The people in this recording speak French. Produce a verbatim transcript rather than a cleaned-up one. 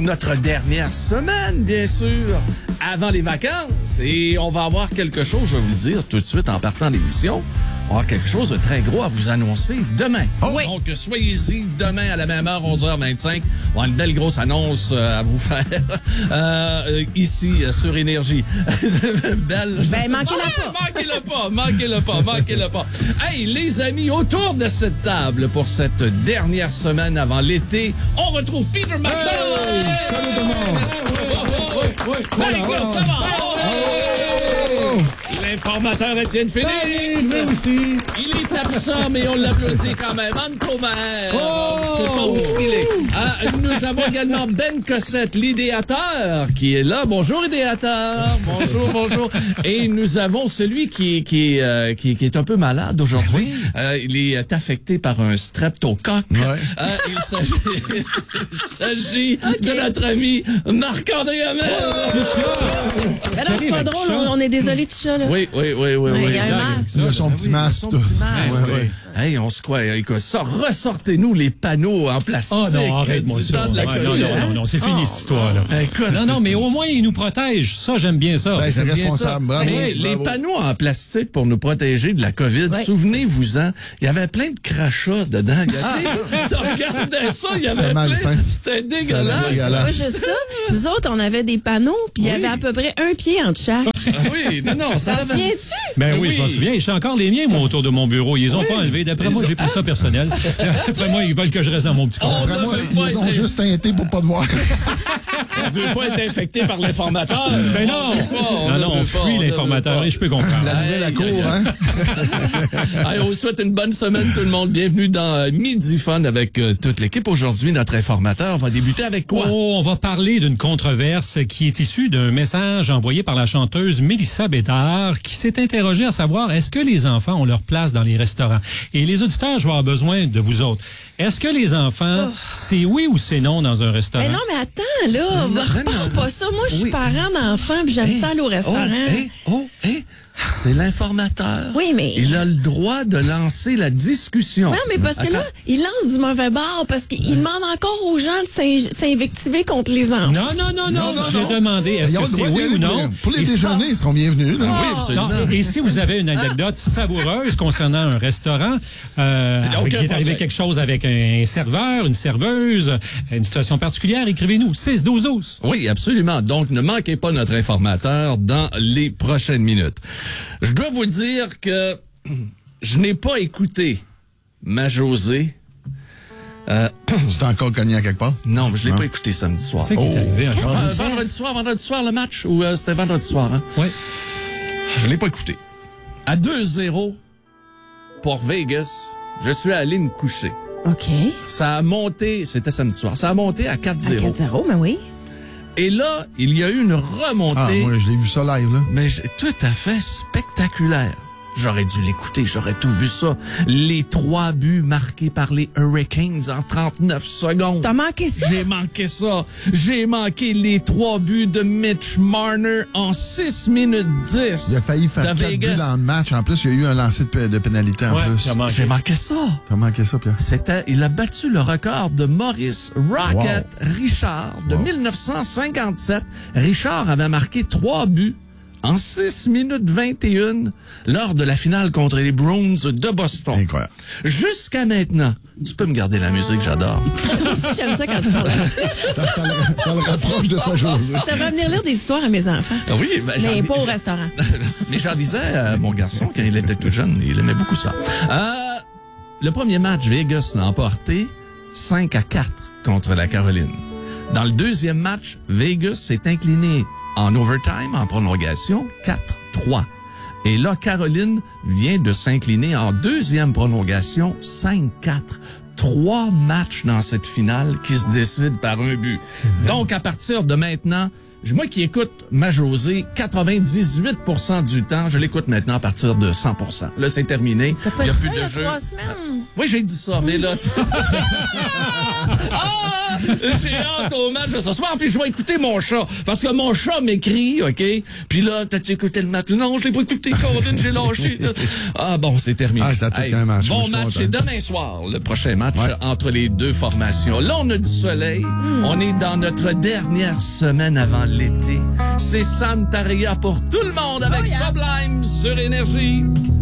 pour notre dernière semaine, bien sûr, avant les vacances. Et on va avoir quelque chose, je vais vous le dire tout de suite en partant d'émission. On va avoir quelque chose de très gros à vous annoncer demain. Oh, oui. Donc, soyez-y demain à la même heure, onze heures vingt-cinq. On a une belle grosse annonce euh, à vous faire euh, ici euh, sur Énergie. Belle. Ben, manquez-la ah, pas. Manquez-le pas, manquez-le pas, manquez-le pas. Hey, les amis, autour de cette table pour cette dernière semaine avant l'été, on retrouve Peter McLeod. Hey, salut tout le monde. Oui, oui, oui. Marie-Claude, ça va? L'informateur Étienne Félix. Lui aussi. Il est absent, mais on l'applaudit quand même. Anne Comer. Oh! C'est pas où ce qu'il est. Ah, nous avons également Ben Cossette, l'idéateur, qui est là. Bonjour, idéateur. Bonjour, bonjour. Et nous avons celui qui, qui, euh, qui, qui est un peu malade aujourd'hui. Oui. Euh, il est affecté par un streptocoque. Ouais. Euh, il s'agit, il s'agit okay. de notre ami Marc-André Hamel. Ben non, c'est pas drôle. On, on est désolé de ça, là. Oui, oui, oui, oui. Mais oui. il y a un masque. Il a son Ah petit oui, masque. son petit masque. Ouais, ouais. Hey, on se croit, écoute, ça, ressortez-nous les panneaux en plastique. Oh non, arrête-moi du ça. temps de la Ouais, COVID. non, non, non, non, c'est fini Oh, cette histoire-là. Écoute, Non, non, mais au moins, ils nous protègent. Ça, j'aime bien ça. Ben, c'est bien ça. responsable. Bravo. Mais les bravo. panneaux en plastique pour nous protéger de la COVID, Ouais. souvenez-vous-en, il y avait plein de crachats dedans. Tu regardais ça, il y avait C'est plein. malsain. C'était dégueulasse. C'est dégueulasse. Pas juste ça. Nous autres, on avait des panneaux, puis il y Oui. avait à peu près un pied entre chaque. Ah oui, non, non, ça T'en avait... souviens-tu? Ben oui, Oui. je m'en souviens. J'ai encore les miens, moi, autour de mon bureau. Ils les ont Oui. pas enlevés. D'après Ils moi, ont- j'ai pris ça personnel. D'après moi, ils veulent que je reste dans mon petit coin. On Après ne moi, veut ils pas les ont être- juste teintés pour pas te voir. on veut pas être infecté par l'informateur. Ben non! On veut pas, on Non, ne non, on veut pas, fuit ne l'informateur veut et je peux comprendre. La nouvelle à Aïe, court, aïe, hein? Allez, on vous souhaite une bonne semaine, tout le monde. Bienvenue dans euh, Midi Fun avec euh, toute l'équipe. Aujourd'hui, notre informateur va débuter avec quoi? Oh, on va parler d'une controverse qui est issue d'un message envoyé par la chanteuse Mélissa Bédard qui s'est interrogée à savoir est-ce que les enfants ont leur place dans les restaurants? Et les auditeurs, je vais avoir besoin de vous autres. Est-ce que les enfants, Oh. c'est oui ou c'est non dans un restaurant? Mais non, mais attends, là, non, repars non. pas ça. Moi, je suis Oui. parent d'enfants, puis j'aime Hey, ça aller au restaurant. Oh, hey, oh, hey, c'est l'informateur. Oui, mais- Il a le droit de lancer la discussion. Non, mais parce que Attends. là, il lance du mauvais bord, parce qu'il demande encore aux gens de s'in- s'invectiver contre les enfants. Non, non, non, non. Non, non, J'ai non. demandé est-ce Ils ont que le c'est droit d'y oui aller ou non? pour- Pour les Et si- déjeuners, ils seront bienvenus. là. Oui, absolument. Non, et si vous avez une anecdote savoureuse concernant un restaurant, euh, Aucun avec- il est arrivé problème. quelque chose avec un serveur, une serveuse, une situation particulière, écrivez-nous six douze douze. Oui, absolument. Donc, ne manquez pas notre informateur dans les prochaines minutes. Je dois vous dire que je n'ai pas écouté ma Josée. Euh, Tu t'es encore cogné à quelque part? non, mais je l'ai Non. pas écouté samedi soir. C'est qui est arrivé encore. Euh, vendredi soir, vendredi soir, le match? Ou euh, c'était vendredi soir, hein? Oui. Je l'ai pas écouté. À deux zéro pour Vegas, je suis allé me coucher. OK. Ça a monté, c'était samedi soir, ça a monté à quatre À zéro. quatre zéro, mais oui. Et là, il y a eu une remontée, Ah, moi, je l'ai vu ça live, là. mais j- tout à fait spectaculaire. J'aurais dû l'écouter, j'aurais tout vu ça. Les trois buts marqués par les Hurricanes en trente-neuf secondes. T'as manqué ça? J'ai manqué ça. J'ai manqué les trois buts de Mitch Marner en six minutes dix. Il a failli faire de quatre buts Vegas. dans le match. En plus, il y a eu un lancer de, p- de pénalité en Ouais, plus. j'ai manqué. J'ai manqué ça. T'as manqué ça, Pierre? C'était, il a battu le record de Maurice Rocket Richard de Wow. mille neuf cent cinquante-sept. Richard avait marqué trois buts en six minutes vingt et une lors de la finale contre les Bruins de Boston. Incroyable. Jusqu'à maintenant, tu peux me garder la musique, j'adore. Moi aussi, j'aime ça quand tu parles de ça. Ça, ça, le, ça le rapproche de sa chose. Ça va venir lire des histoires à mes enfants. Ah oui, ben, j'en- Mais pas au restaurant. Mais j'en disais à mon garçon quand il était tout jeune, il aimait beaucoup ça. Euh, le premier match, Vegas l'a emporté cinq à quatre contre la Caroline. Dans le deuxième match, Vegas s'est incliné en overtime, en prolongation, quatre trois. Et là, Caroline vient de s'incliner en deuxième prolongation, cinq quatre. Trois matchs dans cette finale qui se décident par un but. Donc, à partir de maintenant, moi qui écoute ma Josée, quatre-vingt-dix-huit pour cent du temps, je l'écoute maintenant à partir de cent pour cent. Là, c'est terminé. T'as pas Il y a dit plus ça il y de a jeu. trois semaines? Oui, j'ai dit ça, mais là... ah! J'ai hâte au match de ce soir, puis je vais écouter mon chat. Parce que mon chat m'écrit, OK? Puis là, t'as-tu écouté le match? Non, je l'ai pas écouté, Corinne, j'ai lâché. Ah bon, c'est terminé. Ah, c'est à tout Hey, qu'un match. bon Moi, je suis match, c'est content. demain soir, le prochain match Ouais. entre les deux formations. Là, on a du soleil. Hmm. On est dans notre dernière semaine avant l'été. C'est Santaria pour tout le monde avec Oh, yeah. Sublime sur Énergie.